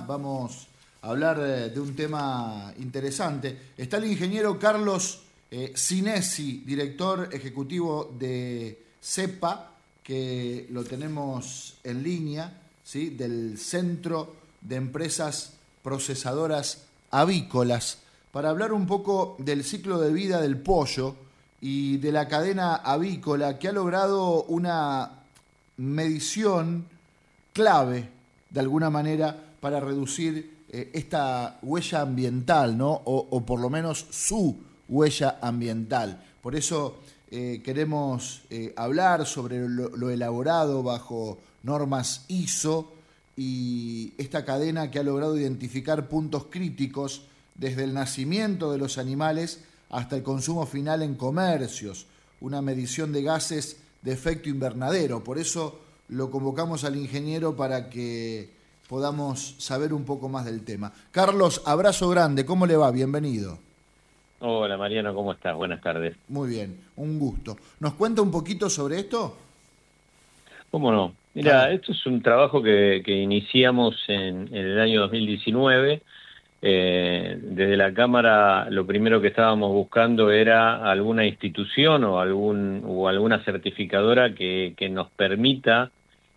vamos a hablar de un tema interesante. Está el ingeniero Carlos Sinesi, director ejecutivo de CEPA, que lo tenemos en línea, ¿sí? Del Centro de Empresas Procesadoras Avícolas, para hablar un poco del ciclo de vida del pollo y de la cadena avícola, que ha logrado una medición clave, de alguna manera, para reducir esta huella ambiental, ¿no? O por lo menos su huella ambiental. Por eso queremos hablar sobre lo elaborado bajo normas ISO y esta cadena que ha logrado identificar puntos críticos desde el nacimiento de los animales hasta el consumo final en comercios, una medición de gases de efecto invernadero. Por eso lo convocamos al ingeniero para que podamos saber un poco más del tema. Carlos, abrazo grande, ¿cómo le va? Bienvenido. Hola Mariano, ¿cómo estás? Buenas tardes. Muy bien, un gusto. ¿Nos cuenta un poquito sobre esto? ¿Cómo no? Mira, esto es un trabajo que iniciamos en el año 2019. Desde la Cámara lo primero que estábamos buscando era alguna institución o alguna certificadora que nos permita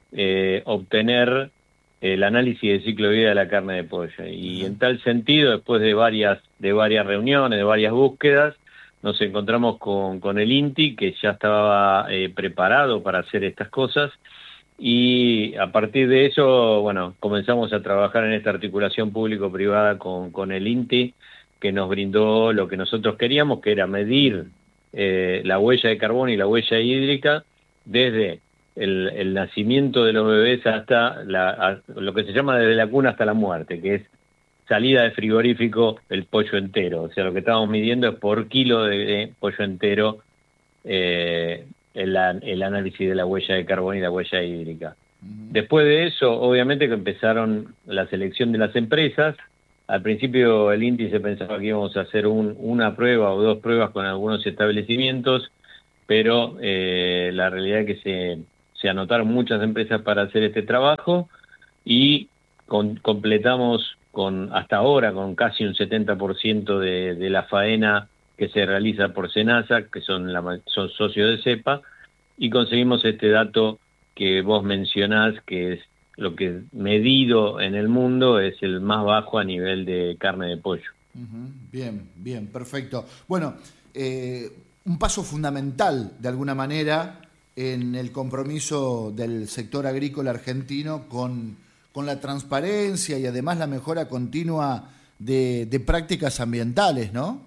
obtener el análisis del ciclo de vida de la carne de pollo. Y en tal sentido, después de varias reuniones, de varias búsquedas, nos encontramos con el INTI, que ya estaba preparado para hacer estas cosas, y a partir de eso, bueno, comenzamos a trabajar en esta articulación público-privada con el INTI, que nos brindó lo que nosotros queríamos, que era medir la huella de carbono y la huella hídrica desde el nacimiento de los bebés hasta lo que se llama desde la cuna hasta la muerte, que es salida de frigorífico el pollo entero. O sea, lo que estamos midiendo es por kilo de pollo entero el análisis de la huella de carbono y la huella hídrica. Después de eso, obviamente que empezaron la selección de las empresas. Al principio el INTI se pensaba que íbamos a hacer una prueba o dos pruebas con algunos establecimientos, pero la realidad es que se anotaron muchas empresas para hacer este trabajo y completamos hasta ahora con casi un 70% de la faena que se realiza por SENASA, que son socios de CEPA, y conseguimos este dato que vos mencionás, que es lo que medido en el mundo es el más bajo a nivel de carne de pollo. Bien, perfecto. Bueno, un paso fundamental, de alguna manera, en el compromiso del sector agrícola argentino con la transparencia y además la mejora continua de prácticas ambientales, ¿no?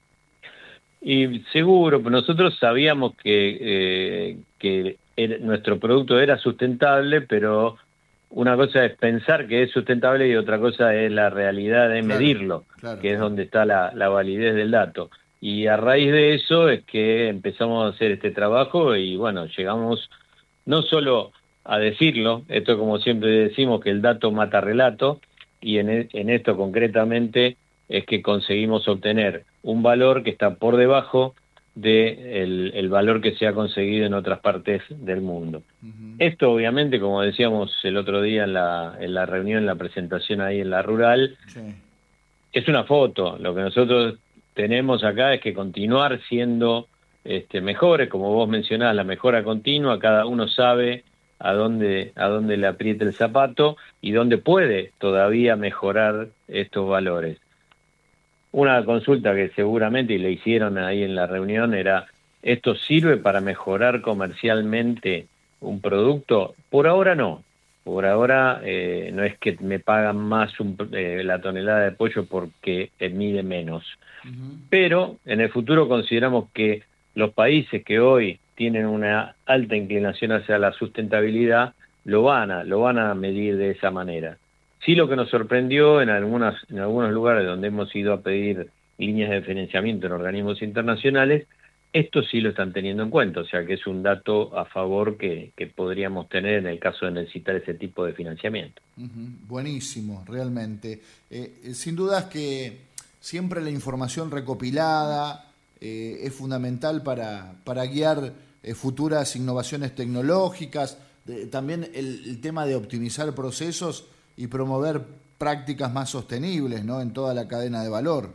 Y seguro, pero nosotros sabíamos que nuestro producto era sustentable, pero una cosa es pensar que es sustentable y otra cosa es la realidad de medirlo, que es donde está la validez del dato. Y a raíz de eso es que empezamos a hacer este trabajo y bueno, llegamos no solo a decirlo, esto como siempre decimos que el dato mata relato, y en esto concretamente es que conseguimos obtener un valor que está por debajo del valor que se ha conseguido en otras partes del mundo. Esto obviamente, como decíamos el otro día en la reunión, en la presentación ahí en la rural, es una foto. Lo que nosotros tenemos acá es que continuar siendo mejores, como vos mencionás, la mejora continua, cada uno sabe a dónde le aprieta el zapato y dónde puede todavía mejorar estos valores. Una consulta que seguramente y le hicieron ahí en la reunión era, ¿esto sirve para mejorar comercialmente un producto? Por ahora no. Por ahora no es que me pagan más la tonelada de pollo porque mide menos. Pero en el futuro consideramos que los países que hoy tienen una alta inclinación hacia la sustentabilidad lo van a medir de esa manera. Sí, lo que nos sorprendió en algunos lugares donde hemos ido a pedir líneas de financiamiento en organismos internacionales, esto sí lo están teniendo en cuenta, o sea que es un dato a favor que podríamos tener en el caso de necesitar ese tipo de financiamiento. Buenísimo, realmente. Sin dudas que siempre la información recopilada es fundamental para guiar futuras innovaciones tecnológicas. También el tema de optimizar procesos y promover prácticas más sostenibles, ¿no?, en toda la cadena de valor.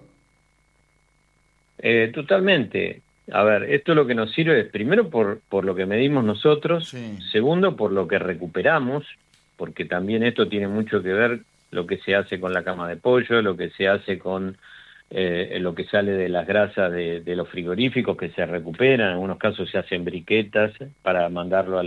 Totalmente. A ver, esto lo que nos sirve es primero por lo que medimos nosotros, Sí. Segundo por lo que recuperamos, porque también esto tiene mucho que ver lo que se hace con la cama de pollo, lo que se hace con lo que sale de las grasas de los frigoríficos que se recuperan. En algunos casos se hacen briquetas para mandarlo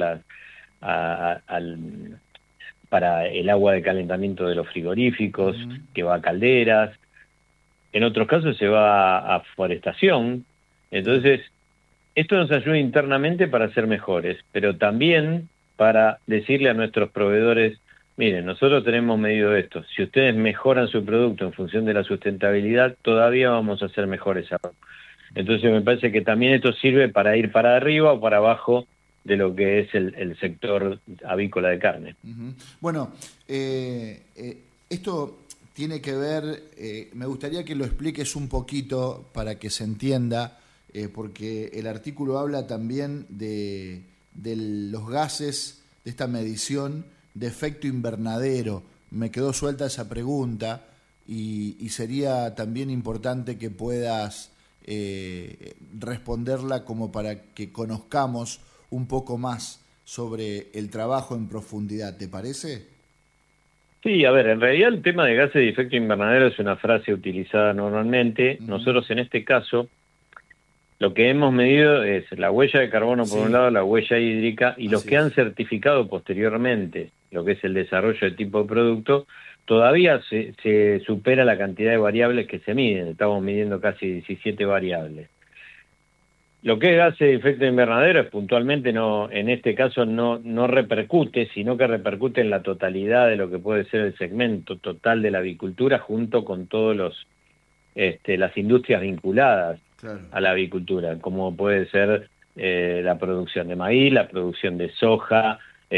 para el agua de calentamiento de los frigoríficos, que va a calderas. En otros casos se va a forestación. Entonces, esto nos ayuda internamente para ser mejores, pero también para decirle a nuestros proveedores: miren, nosotros tenemos medido esto, si ustedes mejoran su producto en función de la sustentabilidad, todavía vamos a ser mejores aún. Entonces me parece que también esto sirve para ir para arriba o para abajo de lo que es el sector avícola de carne. Bueno, esto tiene que ver, me gustaría que lo expliques un poquito para que se entienda, porque el artículo habla también de los gases, de esta medición de efecto invernadero. Me quedó suelta esa pregunta y sería también importante que puedas responderla como para que conozcamos un poco más sobre el trabajo en profundidad. ¿Te parece? Sí, a ver, en realidad el tema de gases de efecto invernadero es una frase utilizada normalmente. Nosotros en este caso lo que hemos medido es la huella de carbono por un lado, la huella hídrica, y los que han certificado posteriormente lo que es el desarrollo de tipo de producto, todavía se supera la cantidad de variables que se miden. Estamos midiendo casi 17 variables. Lo que es gases de efecto invernadero es puntualmente, en este caso no repercute, sino que repercute en la totalidad de lo que puede ser el segmento total de la avicultura, junto con todos las industrias vinculadas a la avicultura, como puede ser la producción de maíz, la producción de soja,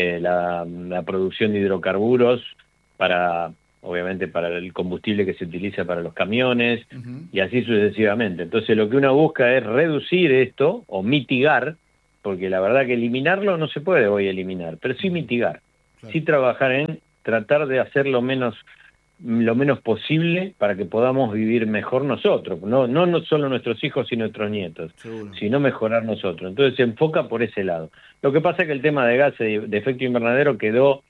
la producción de hidrocarburos obviamente para el combustible que se utiliza para los camiones, y así sucesivamente. Entonces lo que uno busca es reducir esto o mitigar, porque la verdad que eliminarlo no se puede hoy eliminar, pero sí mitigar, sí trabajar en tratar de hacer lo menos posible para que podamos vivir mejor nosotros, no solo nuestros hijos y nuestros nietos, sino mejorar nosotros. Entonces se enfoca por ese lado. Lo que pasa es que el tema de gases de efecto invernadero quedó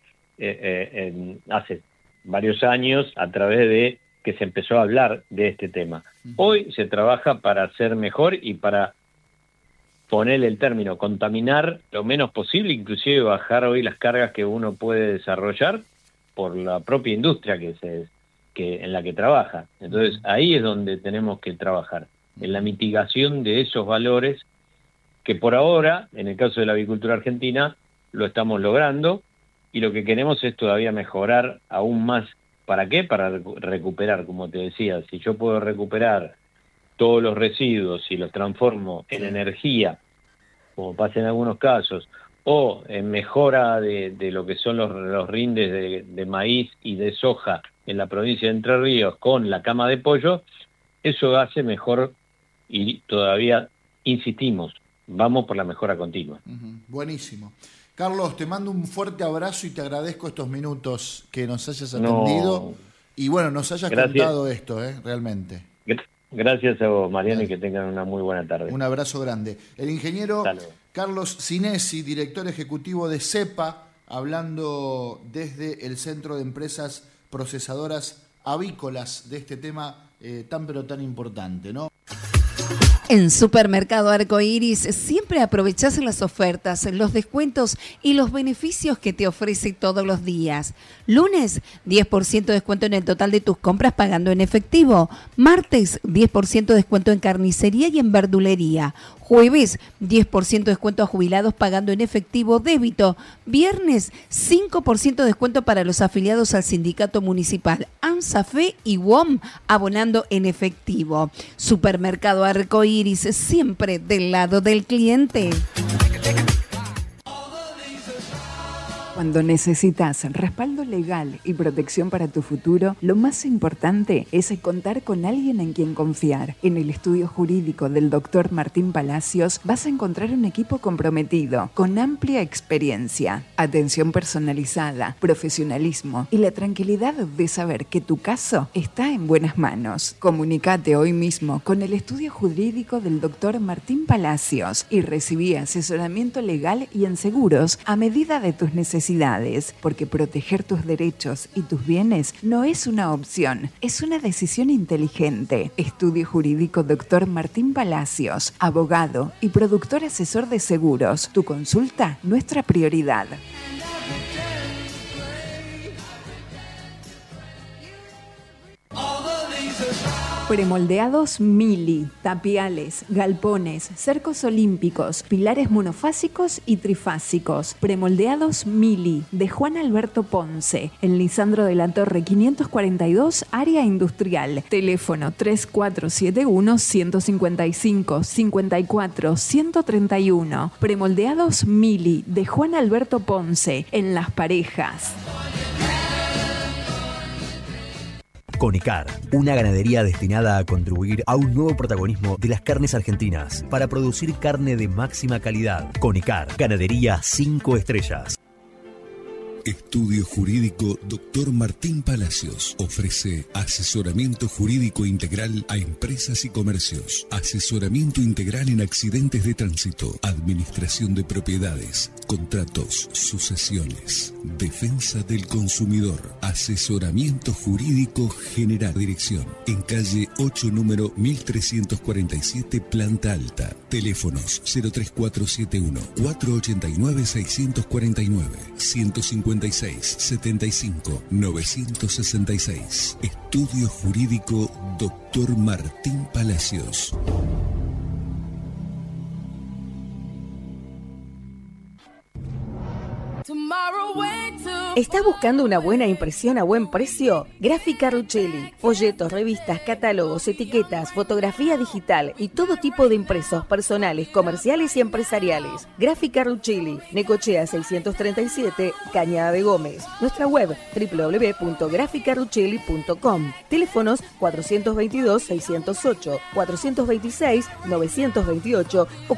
hace varios años a través de que se empezó a hablar de este tema. Hoy se trabaja para ser mejor y para ponerle el término, contaminar lo menos posible, inclusive bajar hoy las cargas que uno puede desarrollar por la propia industria en la que trabaja. Entonces ahí es donde tenemos que trabajar, en la mitigación de esos valores que por ahora, en el caso de la avicultura argentina, lo estamos logrando, y lo que queremos es todavía mejorar aún más. ¿Para qué? Para recuperar, como te decía. Si yo puedo recuperar todos los residuos y los transformo en energía, como pasa en algunos casos, o en mejora de lo que son los rindes de maíz y de soja en la provincia de Entre Ríos con la cama de pollo, eso hace mejor, y todavía insistimos, vamos por la mejora continua. Buenísimo. Carlos, te mando un fuerte abrazo y te agradezco estos minutos que nos hayas atendido y bueno, nos hayas contado esto, realmente. Gracias a vos, Mariano, y que tengan una muy buena tarde. Un abrazo grande. El ingeniero Carlos Sinesi, director ejecutivo de CEPA, hablando desde el Centro de Empresas Procesadoras Avícolas de este tema tan pero tan importante, ¿no? En Supermercado Arcoiris siempre aprovechás las ofertas, los descuentos y los beneficios que te ofrece todos los días. Lunes, 10% de descuento en el total de tus compras pagando en efectivo. Martes, 10% de descuento en carnicería y en verdulería. Jueves, 10% de descuento a jubilados pagando en efectivo débito. Viernes, 5% de descuento para los afiliados al sindicato municipal ANSAFE y WOM abonando en efectivo. Supermercado Arcoiris, siempre del lado del cliente. Cuando necesitas respaldo legal y protección para tu futuro, lo más importante es contar con alguien en quien confiar. En el estudio jurídico del Dr. Martín Palacios vas a encontrar un equipo comprometido, con amplia experiencia, atención personalizada, profesionalismo y la tranquilidad de saber que tu caso está en buenas manos. Comunicate hoy mismo con el estudio jurídico del Dr. Martín Palacios y recibí asesoramiento legal y en seguros a medida de tus necesidades, porque proteger tus derechos y tus bienes no es una opción, es una decisión inteligente. Estudio Jurídico Dr. Martín Palacios, abogado y productor asesor de seguros. Tu consulta, nuestra prioridad. Premoldeados Mili, tapiales, galpones, cercos olímpicos, pilares monofásicos y trifásicos. Premoldeados Mili, de Juan Alberto Ponce, en Lisandro de la Torre 542, área industrial. Teléfono 3471-155-54-131. Premoldeados Mili, de Juan Alberto Ponce, en Las Parejas. Conicar, una ganadería destinada a contribuir a un nuevo protagonismo de las carnes argentinas para producir carne de máxima calidad. Conicar, ganadería 5 estrellas. Estudio Jurídico Dr. Martín Palacios ofrece asesoramiento jurídico integral a empresas y comercios, asesoramiento integral en accidentes de tránsito, administración de propiedades, contratos, sucesiones, defensa del consumidor, asesoramiento jurídico general. Dirección en calle 8, número 1347, planta alta. Teléfonos 03471 489 649 156 75 966. Estudio Jurídico Dr. Martín Palacios. ¿Estás buscando una buena impresión a buen precio? Gráfica Ruchelli. Folletos, revistas, catálogos, etiquetas, fotografía digital y todo tipo de impresos personales, comerciales y empresariales. Gráfica Ruchelli. Necochea 637, Cañada de Gómez. Nuestra web www.graficaruchelli.com. Teléfonos 422-608, 426-928 o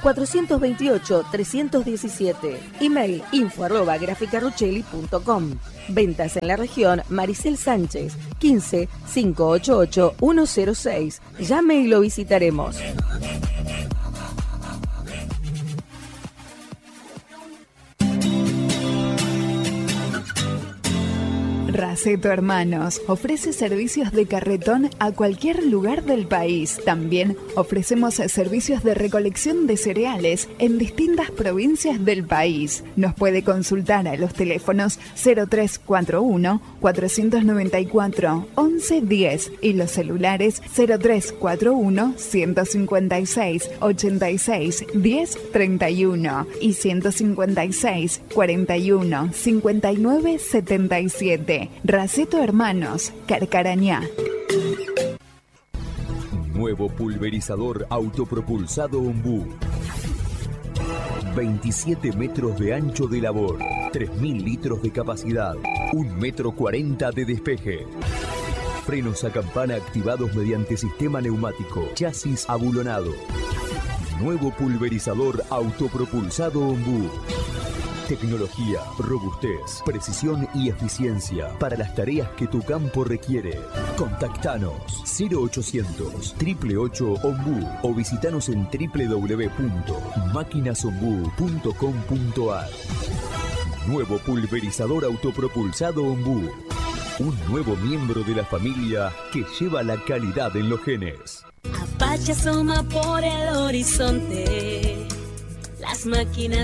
428-317. Email info@graficaruchelli.com. Ventas en la región Maricel Sánchez, 15 588 106. Llame y lo visitaremos. Raceto Hermanos ofrece servicios de carretón a cualquier lugar del país. También ofrecemos servicios de recolección de cereales en distintas provincias del país. Nos puede consultar a los teléfonos 0341 494 1110 y los celulares 0341 156 86 10 31 y 156 41 59 77. Raceto Hermanos, Carcarañá. Nuevo pulverizador autopropulsado Ombú. 27 metros de ancho de labor, 3.000 litros de capacidad, 1,40 m de despeje. Frenos a campana activados mediante sistema neumático, chasis abulonado. Nuevo pulverizador autopropulsado Ombú. Tecnología, robustez, precisión y eficiencia para las tareas que tu campo requiere. Contactanos 0800 888 Ombú o visitanos en www.maquinasombú.com.ar. Nuevo pulverizador autopropulsado Ombú. Un nuevo miembro de la familia que lleva la calidad en los genes. Apache asoma por el horizonte. Las máquinas